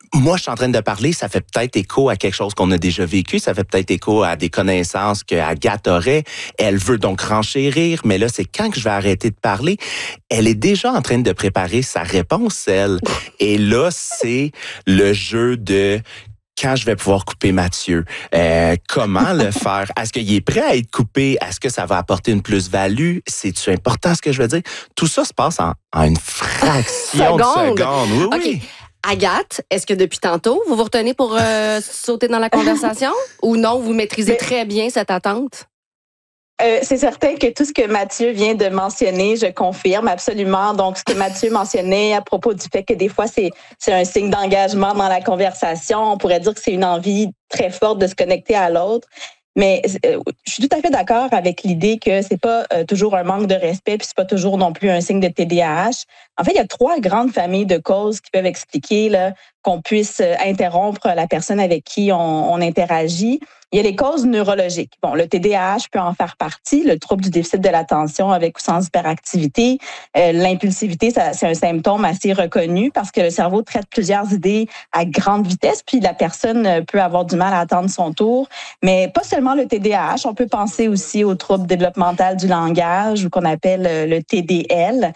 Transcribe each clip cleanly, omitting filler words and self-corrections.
moi, je suis en train de parler, ça fait peut-être écho à quelque chose qu'on a déjà vécu, ça fait peut-être écho à des connaissances que Agathe aurait. Elle veut donc renchérir, mais là, c'est quand que je vais arrêter de parler? Elle est déjà en train de préparer sa réponse, elle. Et là, c'est le jeu de quand je vais pouvoir couper Mathieu, comment le faire? Est-ce qu'il est prêt à être coupé? Est-ce que ça va apporter une plus-value? C'est-tu important ce que je veux dire? Tout ça se passe en une fraction de seconde. Oui, oui. Okay. Agathe, est-ce que depuis tantôt, vous vous retenez pour sauter dans la conversation? Ou non, vous maîtrisez très bien cette attente? C'est certain que tout ce que Mathieu vient de mentionner, je confirme absolument. Donc, ce que Mathieu mentionnait à propos du fait que des fois, c'est un signe d'engagement dans la conversation. On pourrait dire que c'est une envie très forte de se connecter à l'autre. Mais je suis tout à fait d'accord avec l'idée que c'est pas toujours un manque de respect, puis c'est pas toujours non plus un signe de TDAH. En fait, il y a 3 grandes familles de causes qui peuvent expliquer là, qu'on puisse interrompre la personne avec qui on interagit. Il y a les causes neurologiques. Bon, le TDAH peut en faire partie, le trouble du déficit de l'attention avec ou sans hyperactivité. L'impulsivité, c'est un symptôme assez reconnu parce que le cerveau traite plusieurs idées à grande vitesse, puis la personne peut avoir du mal à attendre son tour. Mais pas seulement le TDAH, on peut penser aussi au trouble développemental du langage ou qu'on appelle le TDL.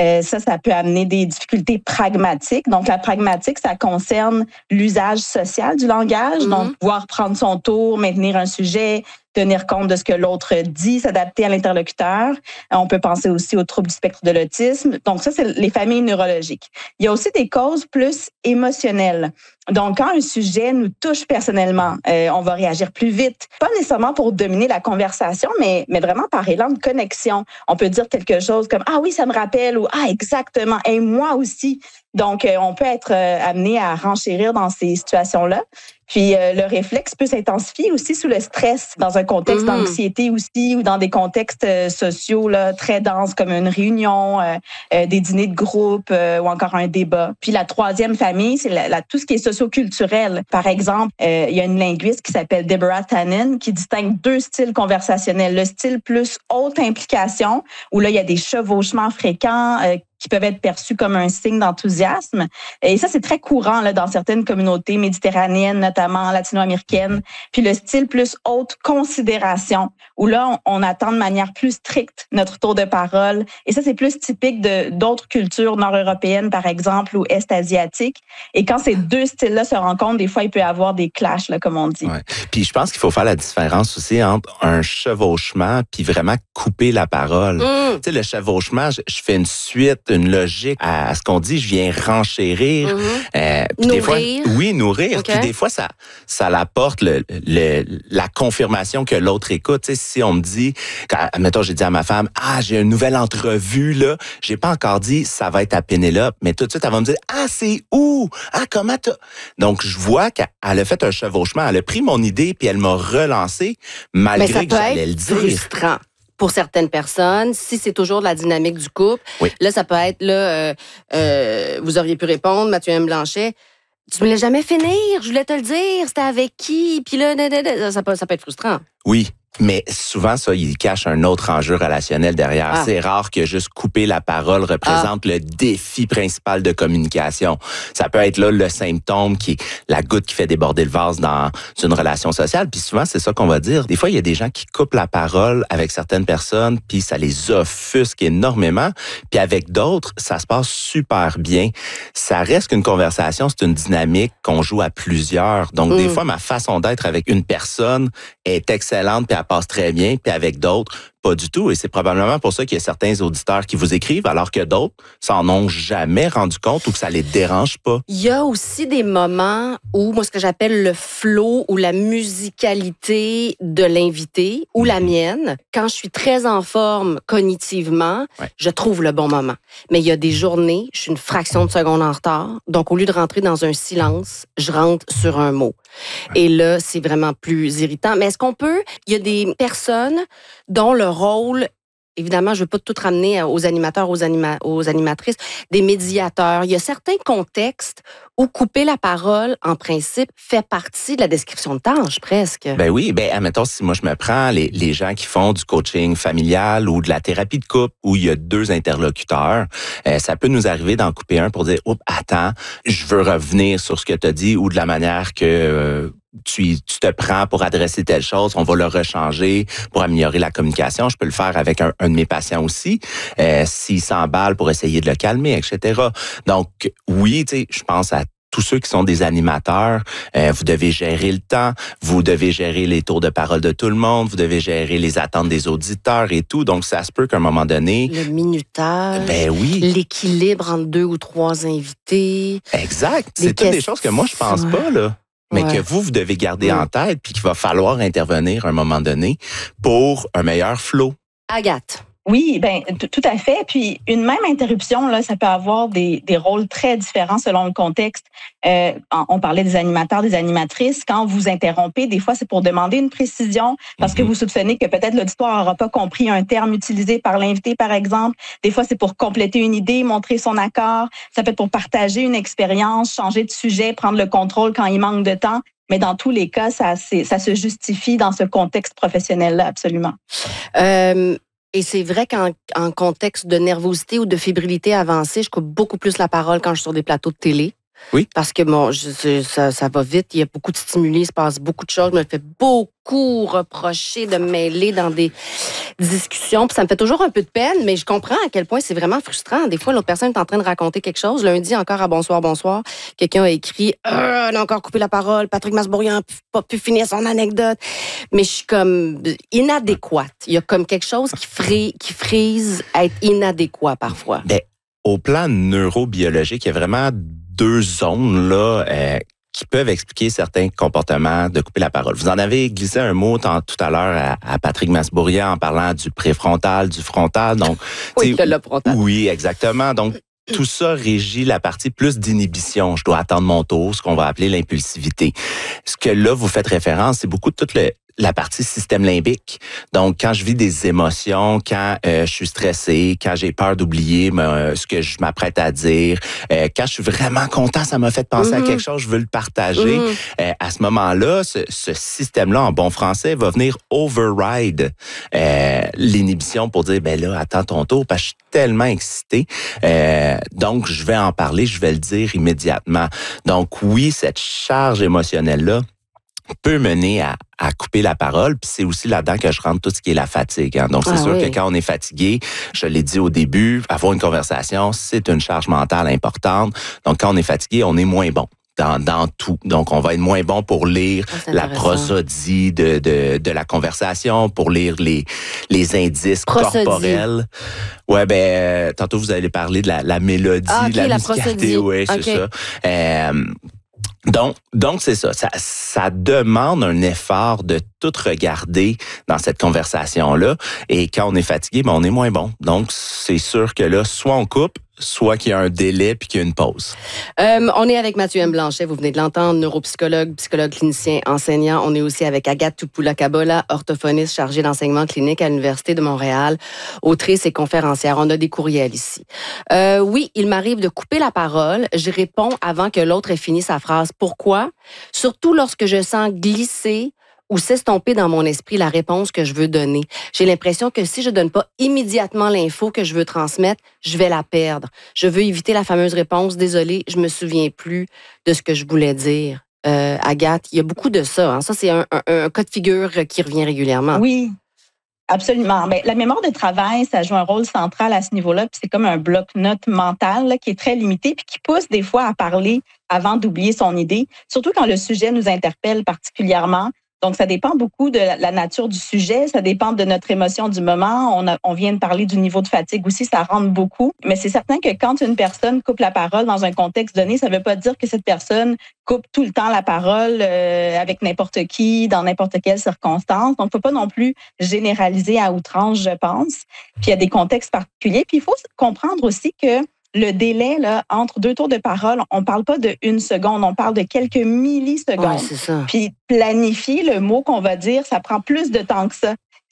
Ça peut amener des difficultés pragmatiques. Donc, la pragmatique, ça concerne l'usage social du langage, donc pouvoir prendre son tour, maintenir un sujet, tenir compte de ce que l'autre dit, s'adapter à l'interlocuteur. On peut penser aussi aux troubles du spectre de l'autisme. Donc ça, c'est les familles neurologiques. Il y a aussi des causes plus émotionnelles. Donc, quand un sujet nous touche personnellement, on va réagir plus vite. Pas nécessairement pour dominer la conversation, mais vraiment par élan de connexion. On peut dire quelque chose comme « Ah oui, ça me rappelle » ou « Ah, exactement, et moi aussi ». Donc, on peut être amené à renchérir dans ces situations-là. Puis, le réflexe peut s'intensifier aussi sous le stress, dans un contexte d'anxiété aussi, ou dans des contextes sociaux là, très denses, comme une réunion, des dîners de groupe ou encore un débat. Puis, la 3e famille, c'est tout ce qui est socioculturel. Par exemple, il y a une linguiste qui s'appelle Deborah Tannen qui distingue 2 styles conversationnels. Le style plus haute implication, où là, il y a des chevauchements fréquents, qui peuvent être perçus comme un signe d'enthousiasme. Et ça, c'est très courant là, dans certaines communautés méditerranéennes, notamment latino-américaines. Puis le style plus haute considération, où là, on attend de manière plus stricte notre tour de parole. Et ça, c'est plus typique d'autres cultures nord-européennes, par exemple, ou est-asiatiques. Et quand ces 2 styles-là se rencontrent, des fois, il peut y avoir des clashs, là, comme on dit. Ouais. Puis je pense qu'il faut faire la différence aussi entre un chevauchement puis vraiment couper la parole. Tu sais, le chevauchement, je fais une suite, une logique à ce qu'on dit, je viens renchérir. Nourrir. Des fois, oui, nourrir. Okay. Puis des fois, ça l'apporte la confirmation que l'autre écoute. Tu sais, si on me dit, mettons, j'ai dit à ma femme, j'ai une nouvelle entrevue, là, j'ai pas encore dit, ça va être à Pénélope, mais tout de suite, elle va me dire, c'est où? Comment t'as... Donc, je vois qu'elle a fait un chevauchement, elle a pris mon idée, puis elle m'a relancé, malgré que j'allais le dire. Frustrant. Pour certaines personnes, si c'est toujours de la dynamique du couple, là, ça peut être, là, vous auriez pu répondre, Mathieu M. Blanchet, tu me l'as jamais finir, je voulais te le dire, c'était avec qui, puis là, ça peut être frustrant. Oui. Mais souvent, ça, il cache un autre enjeu relationnel derrière. C'est rare que juste couper la parole représente le défi principal de communication. Ça peut être là le symptôme qui est la goutte qui fait déborder le vase dans une relation sociale. Puis souvent, c'est ça qu'on va dire. Des fois, il y a des gens qui coupent la parole avec certaines personnes, puis ça les offusque énormément. Puis avec d'autres, ça se passe super bien. Ça reste qu'une conversation, c'est une dynamique qu'on joue à plusieurs. Donc, des fois, ma façon d'être avec une personne est excellente, puis elle passe très bien, puis avec d'autres, pas du tout. Et c'est probablement pour ça qu'il y a certains auditeurs qui vous écrivent, alors que d'autres s'en ont jamais rendu compte ou que ça les dérange pas. Il y a aussi des moments où, moi, ce que j'appelle le flow ou la musicalité de l'invité ou la mienne, quand je suis très en forme cognitivement, je trouve le bon moment. Mais il y a des journées, je suis une fraction de seconde en retard. Donc, au lieu de rentrer dans un silence, je rentre sur un mot. Et là, c'est vraiment plus irritant. Mais est-ce qu'on peut... Il y a des personnes dont le rôle évidemment, je veux pas tout ramener aux animateurs, aux animatrices, des médiateurs. Il y a certains contextes où couper la parole, en principe, fait partie de la description de tâche, presque. Ben oui, admettons, si moi je me prends les gens qui font du coaching familial ou de la thérapie de couple où il y a 2 interlocuteurs, ça peut nous arriver d'en couper un pour dire, oups, attends, je veux revenir sur ce que tu as dit ou de la manière que tu te prends pour adresser telle chose, on va le rechanger pour améliorer la communication. Je peux le faire avec un de mes patients aussi, s'il s'emballe pour essayer de le calmer, etc. Donc, oui, tu sais, je pense à tous ceux qui sont des animateurs, vous devez gérer le temps, vous devez gérer les tours de parole de tout le monde, vous devez gérer les attentes des auditeurs et tout. Donc, ça se peut qu'à un moment donné... Le minutage. Ben oui. L'équilibre entre 2 ou 3 invités. Exact. C'est toutes des choses que moi, je pense pas, là. Mais que vous devez garder en tête, puis qu'il va falloir intervenir à un moment donné pour un meilleur flow. Agathe. Oui, ben tout à fait. Puis une même interruption, là, ça peut avoir des rôles très différents selon le contexte. On parlait des animateurs, des animatrices. Quand vous interrompez, des fois, c'est pour demander une précision parce que vous soupçonnez que peut-être l'auditoire n'aura pas compris un terme utilisé par l'invité, par exemple. Des fois, c'est pour compléter une idée, montrer son accord. Ça peut être pour partager une expérience, changer de sujet, prendre le contrôle quand il manque de temps. Mais dans tous les cas, ça se justifie dans ce contexte professionnel-là, absolument. Et c'est vrai qu'en contexte de nervosité ou de fébrilité avancée, je coupe beaucoup plus la parole quand je suis sur des plateaux de télé. Oui. Parce que ça va vite, il y a beaucoup de stimuli, il se passe beaucoup de choses. Je me fais beaucoup reprocher de me mêler dans des discussions. Puis ça me fait toujours un peu de peine, mais je comprends à quel point c'est vraiment frustrant. Des fois, l'autre personne est en train de raconter quelque chose. Lundi, encore à Bonsoir, quelqu'un a écrit « Elle a encore coupé la parole. Patrick Masbourian n'a pas pu finir son anecdote. » Mais je suis comme inadéquate. Il y a comme quelque chose qui frise à être inadéquat parfois. Ben, au plan neurobiologique, il y a vraiment 2 zones là qui peuvent expliquer certains comportements de couper la parole. Vous en avez glissé un mot tout à l'heure à Patrick Masbourian en parlant du préfrontal, du frontal. Donc, oui, le frontal. Oui, exactement. Donc, tout ça régit la partie plus d'inhibition. Je dois attendre mon tour, ce qu'on va appeler l'impulsivité. Ce que là, vous faites référence, c'est beaucoup de toute la partie système limbique. Donc, quand je vis des émotions, quand je suis stressé, quand j'ai peur d'oublier ce que je m'apprête à dire, quand je suis vraiment content, ça m'a fait penser à quelque chose, je veux le partager. À ce moment-là, ce système-là, en bon français, va venir override l'inhibition pour dire, ben là, attends ton tour, parce que je suis tellement excité. Donc, je vais en parler, je vais le dire immédiatement. Donc, oui, cette charge émotionnelle-là peut mener à couper la parole, puis c'est aussi là-dedans que je rentre tout ce qui est la fatigue. Hein. Donc, c'est sûr que quand on est fatigué, je l'ai dit au début, avoir une conversation, c'est une charge mentale importante. Donc, quand on est fatigué, on est moins bon dans tout. Donc, on va être moins bon pour lire la prosodie de la conversation, pour lire les indices corporels. Ouais, tantôt, vous allez parler de la mélodie, la musicalité. Oui, c'est ça. Donc c'est ça. Ça demande un effort de tout regarder dans cette conversation-là. Et quand on est fatigué, on est moins bon. Donc, c'est sûr que là, soit on coupe, soit qu'il y a un délai puis qu'il y a une pause. On est avec Mathieu M. Blanchet, vous venez de l'entendre, neuropsychologue, psychologue clinicien, enseignant. On est aussi avec Agathe Tupula-Kabola, orthophoniste chargée d'enseignement clinique à l'Université de Montréal, autrice et conférencière. On a des courriels ici. Oui, il m'arrive de couper la parole. Je réponds avant que l'autre ait fini sa phrase. Pourquoi? Surtout lorsque je sens glisser ou s'estomper dans mon esprit la réponse que je veux donner. J'ai l'impression que si je donne pas immédiatement l'info que je veux transmettre, je vais la perdre. Je veux éviter la fameuse réponse « Désolée, je me souviens plus de ce que je voulais dire ». Agathe, il y a beaucoup de ça. Hein. Ça, c'est un cas de figure qui revient régulièrement. Oui, absolument. Mais la mémoire de travail, ça joue un rôle central à ce niveau-là. Puis c'est comme un bloc-notes mental là, qui est très limité puis qui pousse des fois à parler avant d'oublier son idée, surtout quand le sujet nous interpelle particulièrement. Donc, ça dépend beaucoup de la nature du sujet, ça dépend de notre émotion du moment. On vient de parler du niveau de fatigue aussi, ça rentre beaucoup. Mais c'est certain que quand une personne coupe la parole dans un contexte donné, ça ne veut pas dire que cette personne coupe tout le temps la parole avec n'importe qui, dans n'importe quelle circonstance. Donc, il ne faut pas non plus généraliser à outrance, je pense. Puis, il y a des contextes particuliers. Puis, il faut comprendre aussi que le délai là, entre 2 tours de parole, on ne parle pas de 1 seconde, on parle de quelques millisecondes. Ouais, c'est ça. Puis planifier le mot qu'on va dire, ça prend plus de temps que ça.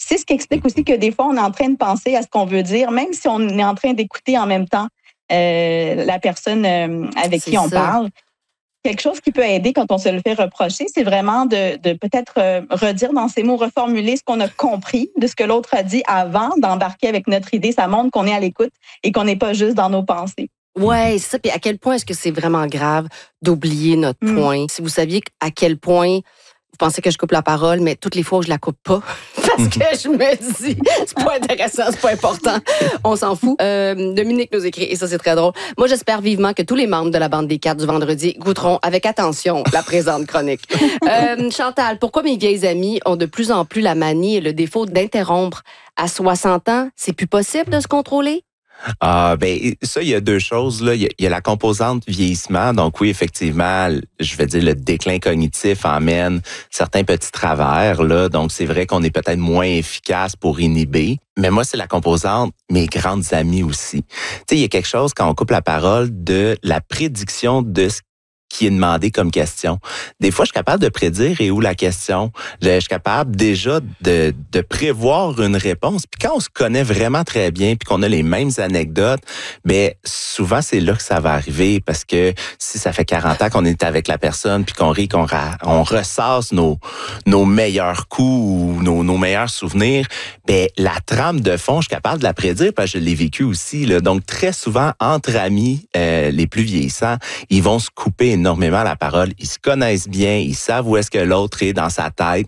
c'est ce qui explique aussi que des fois, on est en train de penser à ce qu'on veut dire, même si on est en train d'écouter en même temps la personne avec qui on parle. Quelque chose qui peut aider quand on se le fait reprocher, c'est vraiment de peut-être redire dans ces mots, reformuler ce qu'on a compris de ce que l'autre a dit avant d'embarquer avec notre idée. Ça montre qu'on est à l'écoute et qu'on n'est pas juste dans nos pensées. Ouais, c'est ça. Puis à quel point est-ce que c'est vraiment grave d'oublier notre point? Si vous saviez à quel point vous pensez que je coupe la parole, mais toutes les fois où je la coupe pas, parce que je me dis, c'est pas intéressant, c'est pas important, on s'en fout. Dominique nous écrit, et ça c'est très drôle. Moi, j'espère vivement que tous les membres de la bande des 4 du vendredi goûteront avec attention la présente chronique. Chantal, pourquoi mes vieilles amies ont de plus en plus la manie et le défaut d'interrompre à 60 ans? C'est plus possible de se contrôler? Ça, il y a deux choses, là. Il y a la composante vieillissement. Donc oui, effectivement, je vais dire le déclin cognitif emmène certains petits travers, là. Donc c'est vrai qu'on est peut-être moins efficace pour inhiber. Mais moi, c'est la composante mes grandes amies aussi. Tu sais, il y a quelque chose quand on coupe la parole de la prédiction de ce qui est demandé comme question. Des fois, je suis capable de prédire et où la question. Je suis capable déjà de prévoir une réponse. Puis quand on se connaît vraiment très bien puis qu'on a les mêmes anecdotes, ben souvent, c'est là que ça va arriver parce que si ça fait 40 ans qu'on est avec la personne puis qu'on rit, on ressasse nos meilleurs coups ou nos meilleurs souvenirs, ben la trame de fond, je suis capable de la prédire parce que je l'ai vécu aussi, là. Donc, très souvent, entre amis les plus vieillissants, ils vont se couper énormément la parole. Ils se connaissent bien, ils savent où est-ce que l'autre est dans sa tête.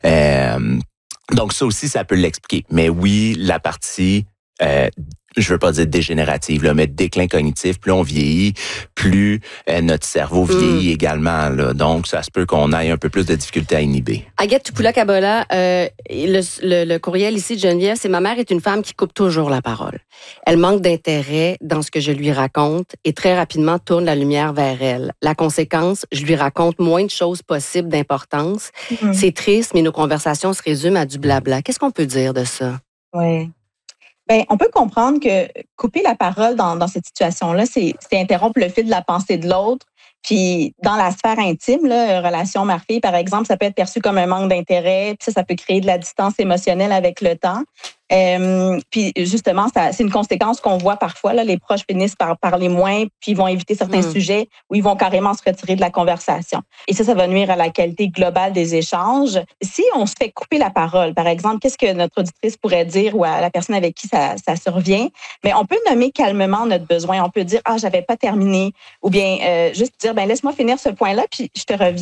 Donc ça aussi, ça peut l'expliquer. Mais oui, la partie, je veux pas dire dégénérative, là, mais déclin cognitif, plus on vieillit, plus notre cerveau vieillit également. Là. Donc, ça se peut qu'on ait un peu plus de difficulté à inhiber. Agathe Tupula-Kabola, le courriel ici de Geneviève, c'est « Ma mère est une femme qui coupe toujours la parole. Elle manque d'intérêt dans ce que je lui raconte et très rapidement tourne la lumière vers elle. La conséquence, je lui raconte moins de choses possibles d'importance. C'est triste, mais nos conversations se résument à du blabla. » Qu'est-ce qu'on peut dire de ça? Oui. Ben, on peut comprendre que couper la parole dans cette situation-là, c'est interrompre le fil de la pensée de l'autre. Puis dans la sphère intime, là, relation mère-fille, par exemple, ça peut être perçu comme un manque d'intérêt. Puis ça peut créer de la distance émotionnelle avec le temps. Puis justement, c'est une conséquence qu'on voit parfois. Là, les proches finissent par parler moins, puis ils vont éviter certains sujets ou ils vont carrément se retirer de la conversation. Et ça va nuire à la qualité globale des échanges. Si on se fait couper la parole, par exemple, qu'est-ce que notre auditrice pourrait dire ou à la personne avec qui ça survient? Mais on peut nommer calmement notre besoin. On peut dire « Ah, j'avais pas terminé » ou bien juste dire « Ben laisse-moi finir ce point-là, puis je te reviens. »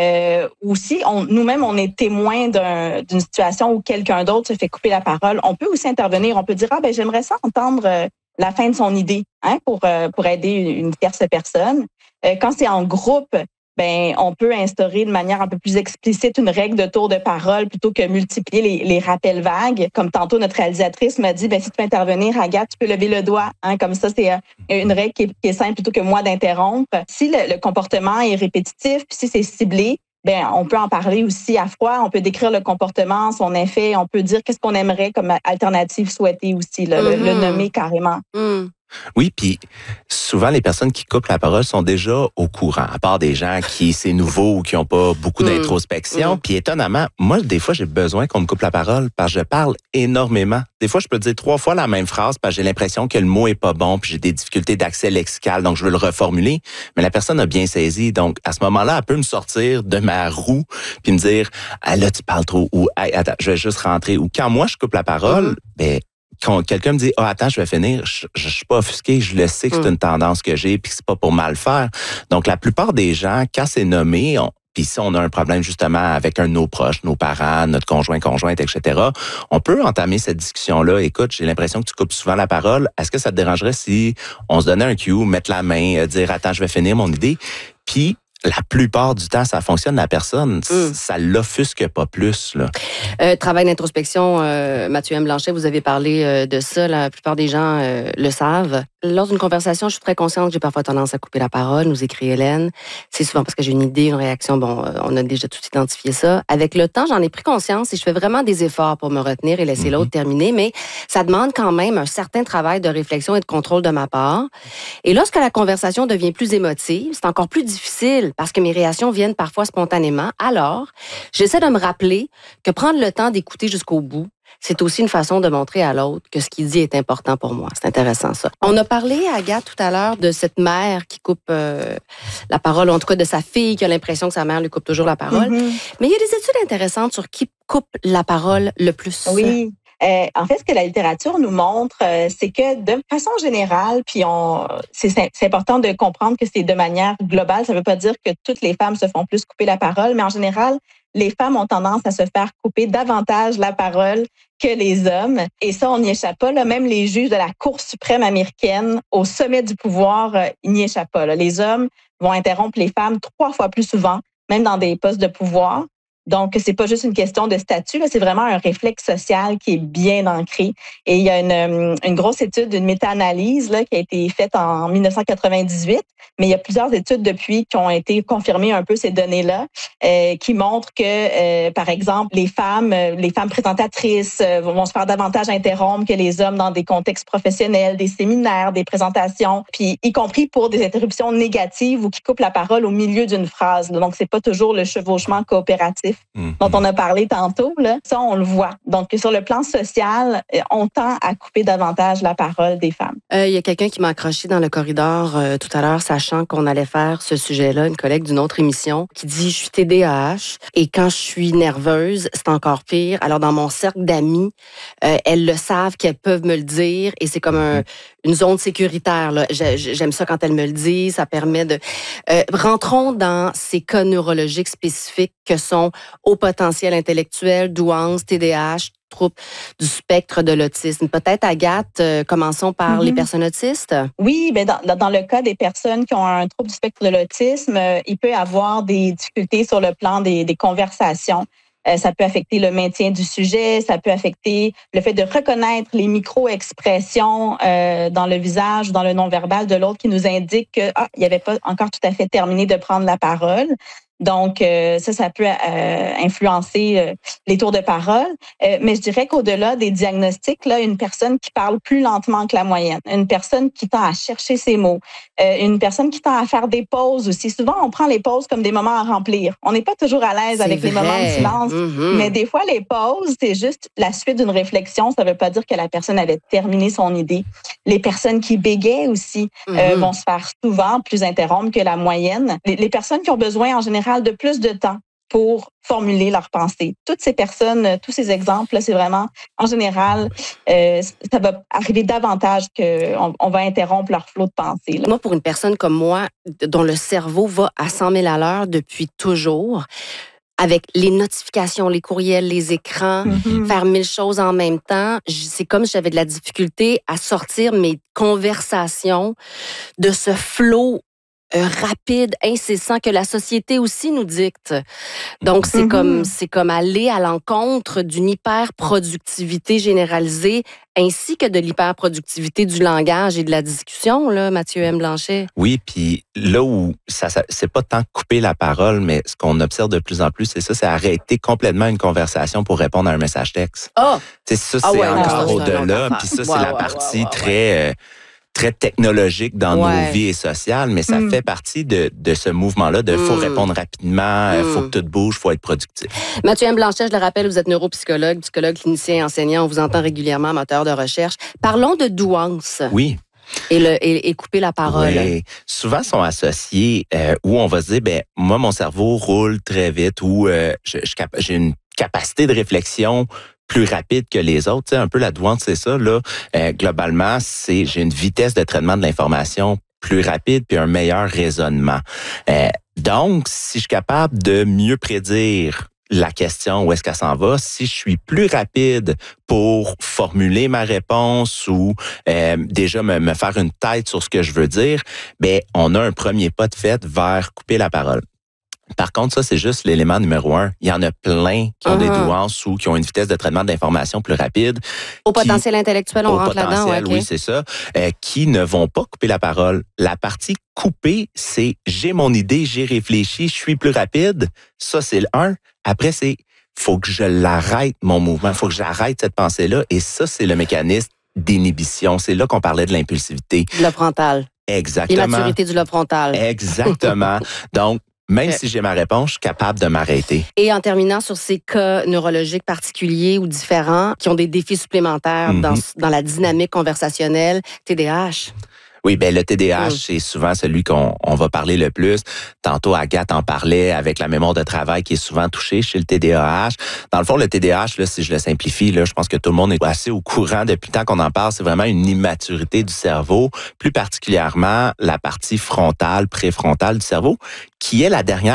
Ou si nous-mêmes, on est témoin d'une situation où quelqu'un d'autre se fait couper la parole, on peut aussi intervenir. On peut dire « Ah, ben j'aimerais ça entendre la fin de son idée pour aider une tierce personne. » Quand c'est en groupe, ben on peut instaurer de manière un peu plus explicite une règle de tour de parole plutôt que multiplier les rappels vagues. Comme tantôt, notre réalisatrice m'a dit « Ben si tu peux intervenir, Agathe, tu peux lever le doigt. » Comme ça, c'est une règle qui est simple plutôt que moi d'interrompre. Si le comportement est répétitif, puis si c'est ciblé, ben on peut en parler aussi à froid. On peut décrire le comportement, son effet. On peut dire qu'est-ce qu'on aimerait comme alternative souhaitée aussi, le nommer carrément. Oui, puis souvent, les personnes qui coupent la parole sont déjà au courant, à part des gens qui, c'est nouveau ou qui n'ont pas beaucoup d'introspection. Puis étonnamment, moi, des fois, j'ai besoin qu'on me coupe la parole parce que je parle énormément. Des fois, je peux dire 3 fois la même phrase parce que j'ai l'impression que le mot est pas bon puis j'ai des difficultés d'accès lexical, donc je veux le reformuler. Mais la personne a bien saisi. Donc, à ce moment-là, elle peut me sortir de ma roue puis me dire « Ah là, tu parles trop » ou hey, « Attends, je vais juste rentrer » ou quand moi, je coupe la parole, ben quand quelqu'un me dit « Ah, attends, je vais finir », je suis pas offusqué, je le sais que c'est une tendance que j'ai puis que c'est pas pour mal faire. Donc, la plupart des gens, quand c'est nommé, puis si on a un problème justement avec un de nos proches, nos parents, notre conjointe, etc., on peut entamer cette discussion-là. Écoute, j'ai l'impression que tu coupes souvent la parole. Est-ce que ça te dérangerait si on se donnait un cue, mettre la main, dire « Attends, je vais finir mon idée », puis la plupart du temps, ça fonctionne. La personne, ça l'offusque pas plus. Là. Travail d'introspection, Mathieu M. Blanchet, vous avez parlé de ça. La plupart des gens le savent. Lors d'une conversation, je suis très consciente que j'ai parfois tendance à couper la parole, nous écrit Hélène. C'est souvent parce que j'ai une idée, une réaction. Bon, on a déjà tout identifié ça. Avec le temps, j'en ai pris conscience et je fais vraiment des efforts pour me retenir et laisser l'autre terminer. Mais ça demande quand même un certain travail de réflexion et de contrôle de ma part. Et lorsque la conversation devient plus émotive, c'est encore plus difficile parce que mes réactions viennent parfois spontanément. Alors, j'essaie de me rappeler que prendre le temps d'écouter jusqu'au bout, c'est aussi une façon de montrer à l'autre que ce qu'il dit est important pour moi. C'est intéressant, ça. On a parlé, Agathe, tout à l'heure, de cette mère qui coupe la parole, en tout cas de sa fille qui a l'impression que sa mère lui coupe toujours la parole. Mais il y a des études intéressantes sur qui coupe la parole le plus. Oui. En fait, ce que la littérature nous montre, c'est que de façon générale, puis c'est important de comprendre que c'est de manière globale. Ça ne veut pas dire que toutes les femmes se font plus couper la parole, mais en général, les femmes ont tendance à se faire couper davantage la parole que les hommes. Et ça, on n'y échappe pas. Là. Même les juges de la Cour suprême américaine, au sommet du pouvoir, ils n'y échappent pas. Là. Les hommes vont interrompre les femmes 3 fois plus souvent, même dans des postes de pouvoir. Donc, c'est pas juste une question de statut, là, c'est vraiment un réflexe social qui est bien ancré. Et il y a une grosse étude, une méta-analyse là, qui a été faite en 1998, mais il y a plusieurs études depuis qui ont été confirmées un peu ces données-là, qui montrent que, par exemple, les femmes présentatrices vont se faire davantage interrompre que les hommes dans des contextes professionnels, des séminaires, des présentations, puis y compris pour des interruptions négatives ou qui coupent la parole au milieu d'une phrase. Donc, c'est pas toujours le chevauchement coopératif dont on a parlé tantôt, là, ça, on le voit. Donc, sur le plan social, on tend à couper davantage la parole des femmes. Il y a quelqu'un qui m'a accroché dans le corridor tout à l'heure, sachant qu'on allait faire ce sujet-là, une collègue d'une autre émission, qui dit « Je suis TDAH et quand je suis nerveuse, c'est encore pire. » Alors, dans mon cercle d'amis, elles le savent, qu'elles peuvent me le dire et c'est comme une zone sécuritaire. Là. J'aime ça quand elles me le disent. Ça permet de... rentrons dans ces cas neurologiques spécifiques que sont haut potentiel intellectuel, douance, TDAH, troubles du spectre de l'autisme. Peut-être, Agathe, commençons par les personnes autistes. Oui, ben dans le cas des personnes qui ont un trouble du spectre de l'autisme, il peut y avoir des difficultés sur le plan des conversations. Ça peut affecter le maintien du sujet, ça peut affecter le fait de reconnaître les micro-expressions dans le visage ou dans le non-verbal de l'autre qui nous indique qu'il n'y avait pas encore tout à fait terminé de prendre la parole. Donc, ça peut influencer les tours de parole. Mais je dirais qu'au-delà des diagnostics, là, une personne qui parle plus lentement que la moyenne, une personne qui tend à chercher ses mots, une personne qui tend à faire des pauses aussi. Souvent, on prend les pauses comme des moments à remplir. On n'est pas toujours à l'aise avec les moments de silence, mais des fois, les pauses, c'est juste la suite d'une réflexion. Ça ne veut pas dire que la personne avait terminé son idée. Les personnes qui bégayent aussi vont se faire souvent plus interrompre que la moyenne. Les personnes qui ont besoin, en général, de plus de temps pour formuler leurs pensées. Toutes ces personnes, tous ces exemples, c'est vraiment, en général, ça va arriver davantage qu'on va interrompre leur flot de pensée. Là. Moi, pour une personne comme moi, dont le cerveau va à 100 000 à l'heure depuis toujours, avec les notifications, les courriels, les écrans, faire 1000 choses en même temps, c'est comme si j'avais de la difficulté à sortir mes conversations de ce flot rapide, incessant, que la société aussi nous dicte. Donc, c'est comme aller à l'encontre d'une hyper-productivité généralisée, ainsi que de l'hyper-productivité du langage et de la discussion, là, Mathieu M. Blanchet. Oui, puis là où c'est pas tant couper la parole, mais ce qu'on observe de plus en plus, c'est arrêter complètement une conversation pour répondre à un message texte. C'est encore au-delà, puis ça, c'est la partie très technologique dans nos vies et sociales, mais ça fait partie de ce mouvement-là de faut répondre rapidement, faut que tout bouge, faut être productif. Mathieu M. Blanchet, je le rappelle, vous êtes neuropsychologue, psychologue clinicien, enseignant, on vous entend régulièrement, moteur de recherche. Parlons de douance. Oui. Et couper la parole. Oui. Souvent sont associés où on va se dire, moi, mon cerveau roule très vite ou j'ai une capacité de réflexion plus rapide que les autres. Tu sais, un peu la douance, c'est ça. Là, globalement, j'ai une vitesse de traitement de l'information plus rapide puis un meilleur raisonnement. Donc, si je suis capable de mieux prédire la question, où est-ce qu'elle s'en va, si je suis plus rapide pour formuler ma réponse ou déjà me faire une tête sur ce que je veux dire, on a un premier pas de fait vers couper la parole. Par contre, ça, c'est juste l'élément numéro 1. Il y en a plein qui ont des douances ou qui ont une vitesse de traitement d'information plus rapide. Au potentiel intellectuel, on rentre là-dedans. Oui, c'est ça. Qui ne vont pas couper la parole. La partie couper, c'est j'ai mon idée, j'ai réfléchi, je suis plus rapide. Ça, c'est le 1. Après, c'est faut que je l'arrête, mon mouvement. Faut que j'arrête cette pensée-là. Et ça, c'est le mécanisme d'inhibition. C'est là qu'on parlait de l'impulsivité. Le frontal. Exactement. L'immaturité du lobe frontal. Exactement. Donc, Même si j'ai ma réponse, je suis capable de m'arrêter. Et en terminant sur ces cas neurologiques particuliers ou différents qui ont des défis supplémentaires dans la dynamique conversationnelle, TDAH. Oui, ben le TDAH, c'est souvent celui qu'on va parler le plus. Tantôt, Agathe en parlait avec la mémoire de travail qui est souvent touchée chez le TDAH. Dans le fond, le TDAH, là, si je le simplifie, là, je pense que tout le monde est assez au courant depuis le temps qu'on en parle. C'est vraiment une immaturité du cerveau, plus particulièrement la partie frontale, préfrontale du cerveau, qui est la dernière